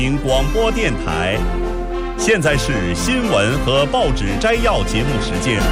广播电台，现在是新闻和报纸摘要节目时间。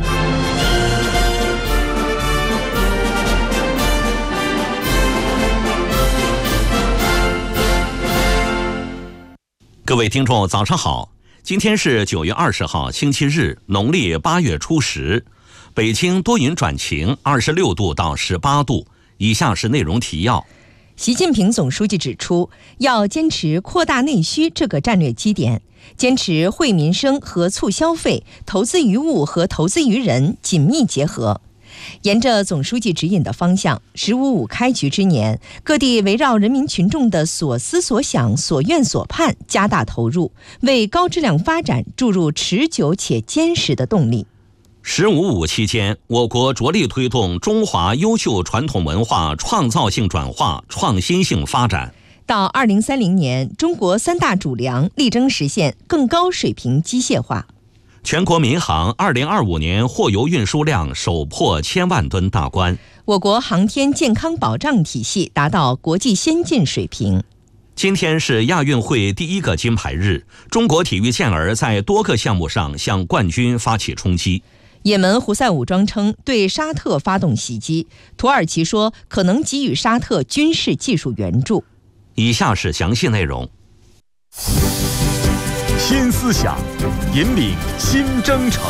各位听众，早上好！今天是9月20号，星期日，农历8月初10。北京多云转晴，26度到18度。以下是内容提要。 习近平总书记指出，要坚持扩大内需这个战略基点，坚持惠民生和促消费、投资于物和投资于人紧密结合。沿着总书记指引的方向，“15+5”开局之年，各地围绕人民群众的所思所想、所愿所盼加大投入，为高质量发展注入持久且坚实的动力。 “15+5”期间，我国着力推动中华优秀传统文化创造性转化、创新性发展。 到2030年，中国3大主粮力争实现更高水平机械化。 全国民航2025年货邮运输量首破1000万吨大关。 我国航天健康保障体系达到国际先进水平。 今天是亚运会第一个金牌日，中国体育健儿在多个项目上向冠军发起冲击。 也门胡塞武装称对沙特发动袭击，土耳其说可能给予沙特军事技术援助。 以下是详细内容。 新思想，引领新征程。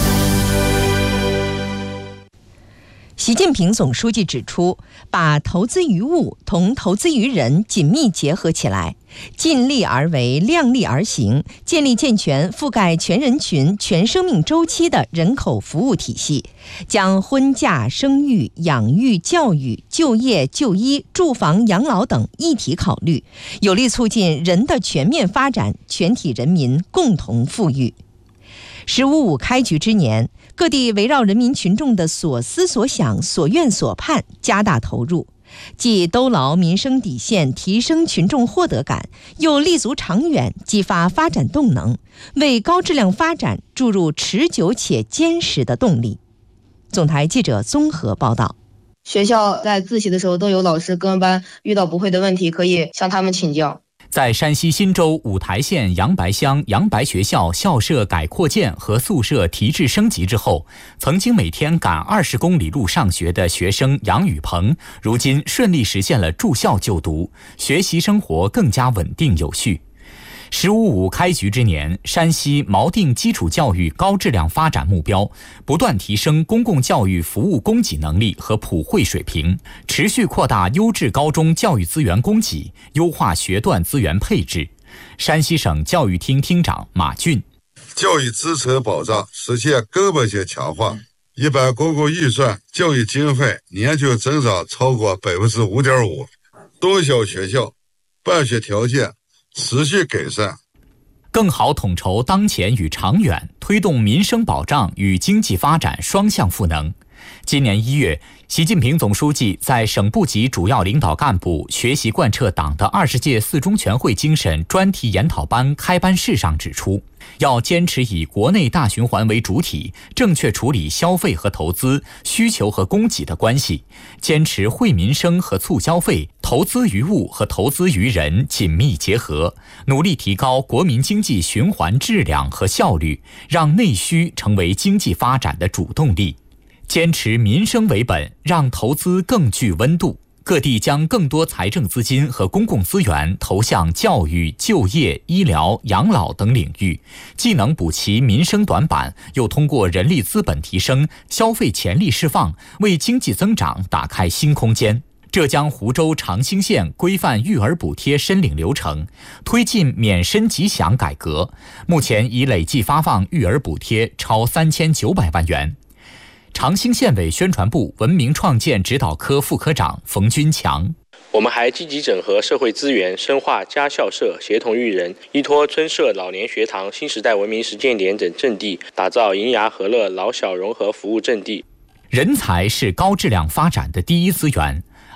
习近平总书记指出，把投资于物同投资于人紧密结合起来，尽力而为，量力而行，建立健全覆盖全人群、全生命周期的人口服务体系，将婚嫁、生育、养育、教育、就业、就医、住房、养老等一体考虑，有力促进人的全面发展，全体人民共同富裕。“15+5”开局之年，各地围绕人民群众的所思所想、所愿所盼加大投入，既兜牢民生底线，提升群众获得感，又立足长远，激发发展动能，为高质量发展注入持久且坚实的动力。总台记者综合报道。 学校在自习的时候都有老师跟班，遇到不会的问题可以向他们请教。 在山西忻州五台县杨白乡杨白学校校舍改扩建和宿舍提质升级之后，曾经每天赶20公里路上学的学生杨宇鹏，如今顺利实现了住校就读，学习生活更加稳定有序。“15+5”开局之年，山西锚定基础教育高质量发展目标，不断提升公共教育服务供给能力和普惠水平，持续扩大优质高中教育资源供给，优化学段资源配置。山西省教育厅厅长马俊： 教育支持保障实现根本性强化，一般公共预算教育经费年均增长超过5.5%，中小学校办学条件持续改善， 更好统筹当前与长远，推动民生保障与经济发展双向赋能。今年1月，习近平总书记在省部级主要领导干部学习贯彻党的20届4中全会精神专题研讨班开班式上指出，要坚持以国内大循环为主体，正确处理消费和投资、需求和供给的关系，坚持惠民生和促消费、投资于物和投资于人紧密结合，努力提高国民经济循环质量和效率，让内需成为经济发展的主动力。坚持民生为本，让投资更具温度。各地将更多财政资金和公共资源投向教育、就业、医疗、养老等领域，既能补齐民生短板，又通过人力资本提升、消费潜力释放，为经济增长打开新空间。浙江湖州长兴县规范育儿补贴申领流程，推进免申即享改革，目前已累计发放育儿补贴超3900万元。长兴县委宣传部文明创建指导科副科长冯军强： 我们还积极整合社会资源，深化家校社，协同育人，依托村社老年学堂、新时代文明实践点等阵地，打造银牙和乐老小融合服务阵地。 人才是高质量发展的第一资源。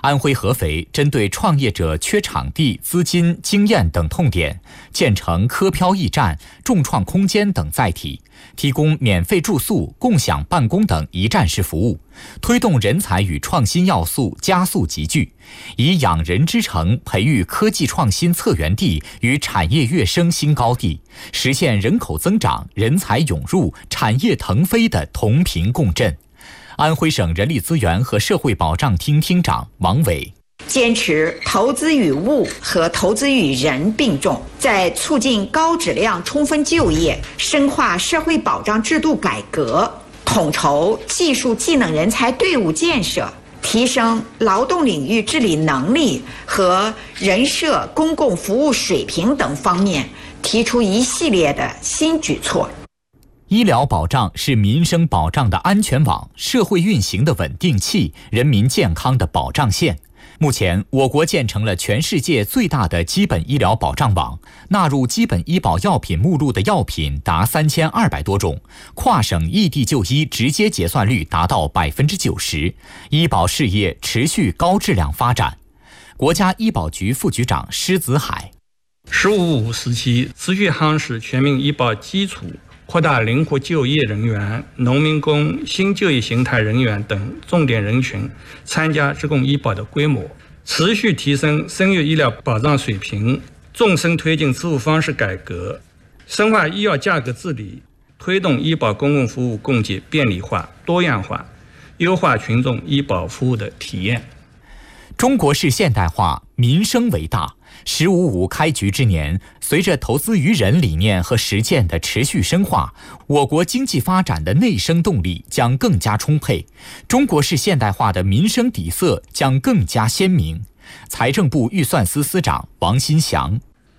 安徽合肥针对创业者缺场地、资金、经验等痛点，建成科漂驿站、众创空间等载体，提供免费住宿、共享办公等一站式服务，推动人才与创新要素加速集聚，以养人之城培育科技创新策源地与产业跃升新高地，实现人口增长、人才涌入、产业腾飞的同频共振。安徽省人力资源和社会保障厅厅长王伟： 坚持投资与物和投资与人并重，在促进高质量充分就业、深化社会保障制度改革、统筹技术技能人才队伍建设、提升劳动领域治理能力和人社公共服务水平等方面提出一系列的新举措。 医疗保障是民生保障的安全网，社会运行的稳定器，人民健康的保障线。目前，我国建成了全世界最大的基本医疗保障网，纳入基本医保药品目录的药品达3200多种，跨省异地就医直接结算率达到90%，医保事业持续高质量发展。国家医保局副局长施子海 “15+5”时期，持续夯实全民医保基础，扩大灵活就业人员、农民工、新就业形态人员等重点人群参加职工医保的规模，持续提升生育医疗保障水平，纵深推进支付方式改革，深化医药价格治理，推动医保公共服务供给便利化、多样化，优化群众医保服务的体验。 中国式现代化，民生为大。“15+5”开局之年，随着投资于人理念和实践的持续深化，我国经济发展的内生动力将更加充沛，中国式现代化的民生底色将更加鲜明。财政部预算司司长王新祥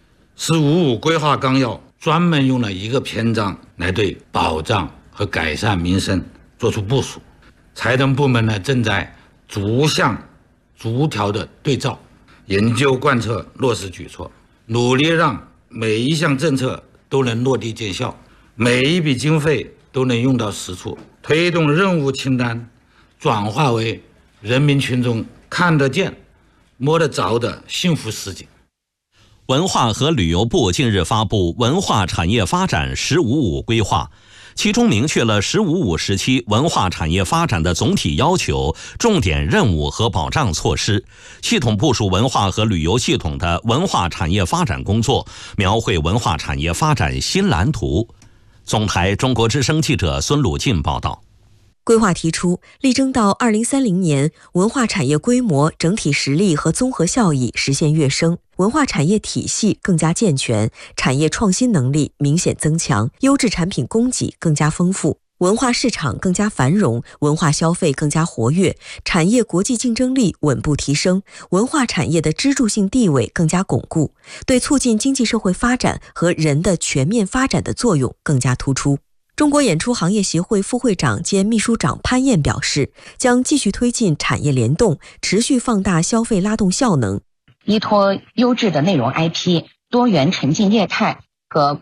“15+5”规划纲要专门用了一个篇章来对保障和改善民生做出部署，财政部门呢正在逐项逐条的对照，研究贯彻落实举措，努力让每一项政策都能落地见效，每一笔经费都能用到实处，推动任务清单转化为人民群众看得见、摸得着的幸福实景。 文化和旅游部近日发布文化产业发展“15+5”规划，其中明确了“15+5”时期文化产业发展的总体要求、重点任务和保障措施，系统部署文化和旅游系统的文化产业发展工作，描绘文化产业发展新蓝图。总台中国之声记者孙鲁进报道。 规划提出，力争到2030年，文化产业规模、整体实力和综合效益实现跃升，文化产业体系更加健全，产业创新能力明显增强，优质产品供给更加丰富，文化市场更加繁荣，文化消费更加活跃，产业国际竞争力稳步提升，文化产业的支柱性地位更加巩固，对促进经济社会发展和人的全面发展的作用更加突出。中国演出行业协会副会长兼秘书长潘燕表示，将继续推进产业联动，持续放大消费拉动效能， 依托优质的内容 IP、多元沉浸业态和